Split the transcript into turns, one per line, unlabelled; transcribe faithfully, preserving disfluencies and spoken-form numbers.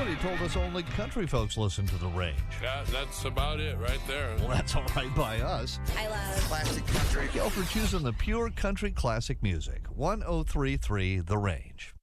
He told us only country folks listen to The Range.
Yeah, that's about it right there.
Well, that's all right by us.
I love
classic country.
Go for choosing the pure country classic music. one oh three point three The Range.